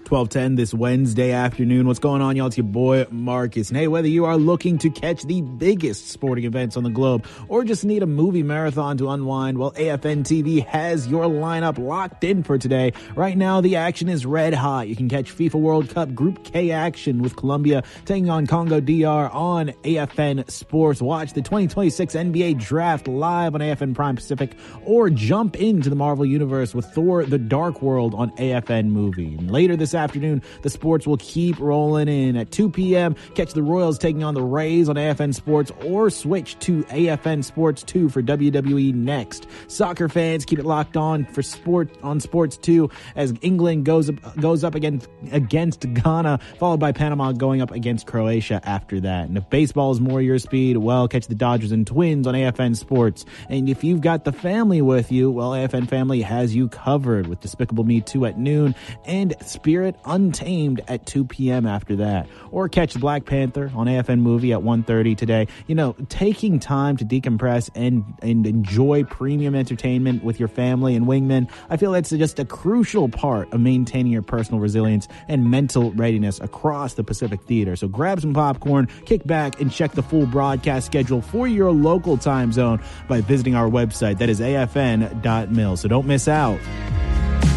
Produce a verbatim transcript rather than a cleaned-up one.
twelve ten this Wednesday afternoon. What's going on, y'all? It's your boy, Marcus. And hey, whether you are looking to catch the biggest sporting events on the globe or just need a movie marathon to unwind, well, A F N T V has your lineup locked in for today. Right now, the action is red hot. You can catch FIFA World Cup Group K action with Colombia taking on Congo D R on A F N Sports. Watch the twenty twenty-six N B A Draft live on A F N Prime Pacific, or jump into the Marvel Universe with Thor: The Dark World on A F N Movie. And later this afternoon, the sports will keep rolling in. At two p.m., catch the Royals taking on the Rays on A F N Sports, or switch to A F N Sports two for W W E Next. Soccer fans, keep it locked on for sport on Sports two as England goes up, goes up against, against Ghana, followed by Panama going up against Croatia after that. And if baseball is more your speed, well, catch the Dodgers and Twins on A F N Sports. And if you've got the family with you, well, A F N Family has you covered with Despicable Me two at noon and Spirit Untamed at two p.m. after that. Or catch Black Panther on A F N Movie at one thirty today. You know, taking time to decompress and, and enjoy premium entertainment with your family and wingmen, I feel that's just a crucial part of maintaining your personal resilience and mental readiness across the Pacific Theater. So grab some popcorn, kick back, and check the full broadcast schedule for your local time zone by visiting our website. That is A F N dot mil. So don't miss out.